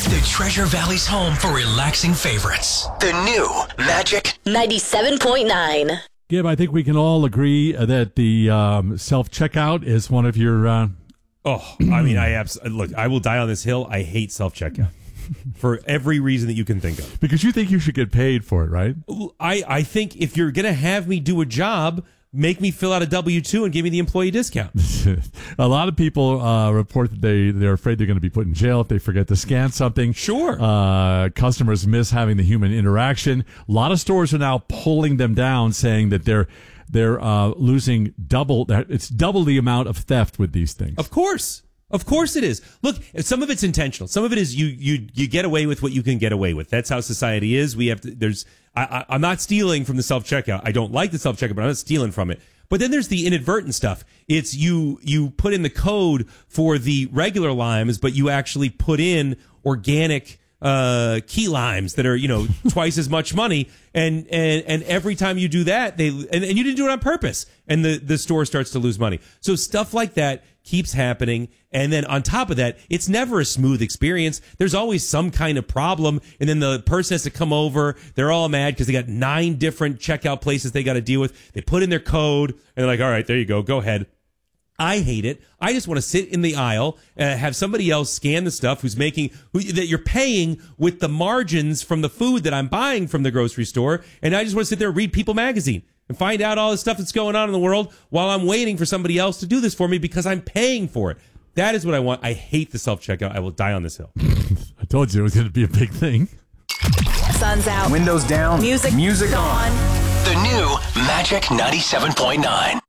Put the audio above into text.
The Treasure Valley's home for relaxing favorites. The new Magic 97.9. Gib, I think we can all agree that the self-checkout is one of your... I mean, look, I will die on this hill. I hate self-checkout for every reason that you can think of. Because you think you should get paid for it, right? I think if you're going to have me do a job, make me fill out a W-2 and give me the employee discount. A lot of people report that they're afraid they're going to be put in jail if they forget to scan something. Sure. Customers miss having the human interaction. A lot of stores are now pulling them down, saying that they're losing double. It's double the amount of theft with these things. Of course it is. Look, some of it's intentional. Some of it is you get away with what you can get away with. That's how society is. I'm not stealing from the self-checkout. I don't like the self-checkout, but I'm not stealing from it. But then there's the inadvertent stuff. It's you put in the code for the regular limes, but you actually put in organic key limes that are, twice as much money. And every time you do that, and you didn't do it on purpose, and the store starts to lose money. So stuff like that keeps happening. And then on top of that, it's never a smooth experience. There's always some kind of problem. And then the person has to come over. They're all mad because they got 9 different checkout places they got to deal with. They put in their code and they're like, all right, there you go. Go ahead. I hate it. I just want to sit in the aisle, have somebody else scan the stuff that you're paying with the margins from the food that I'm buying from the grocery store. And I just want to sit there and read People magazine and find out all the stuff that's going on in the world while I'm waiting for somebody else to do this for me because I'm paying for it. That is what I want. I hate the self-checkout. I will die on this hill. I told you it was going to be a big thing. Sun's out. Windows down. Music on. The new Magic 97.9.